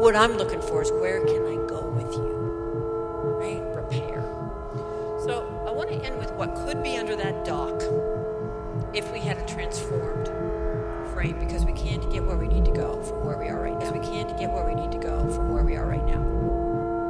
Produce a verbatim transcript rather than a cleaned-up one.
what I'm looking for is where can I go with you, right? Repair. So I want to end with what could be under that dock if we had a transformed frame, because we can't get where we need